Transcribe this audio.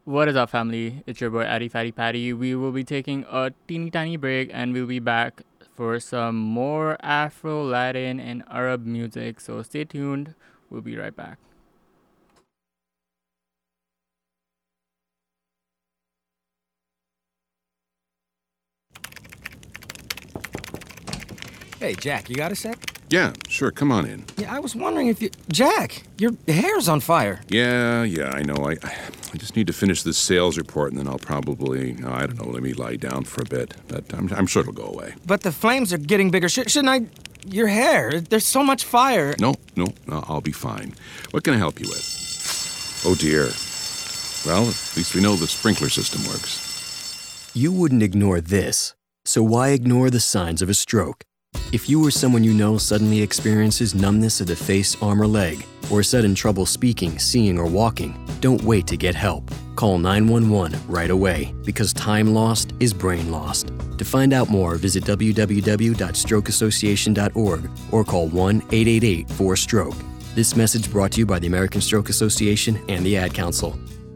What is up, family? It's your boy Addy Fatty Patty. We will be taking a teeny tiny break and we'll be back for some more Afro, Latin, and Arab music. So stay tuned. We'll be right back. Hey, Jack, you got a sec? Yeah, sure, come on in. Yeah, I was wondering if you... Jack, your hair's on fire. Yeah, I know. I just need to finish this sales report, and then I'll probably, I don't know, let me lie down for a bit. But I'm sure it'll go away. But the flames are getting bigger. Shouldn't I... Your hair, there's so much fire. No, I'll be fine. What can I help you with? Oh, dear. Well, at least we know the sprinkler system works. You wouldn't ignore this, so why ignore the signs of a stroke? If you or someone you know suddenly experiences numbness of the face, arm, or leg, or sudden trouble speaking, seeing, or walking, don't wait to get help. Call 911 right away, because time lost is brain lost. To find out more, visit www.strokeassociation.org or call 1-888-4STROKE. This message brought to you by the American Stroke Association and the Ad Council.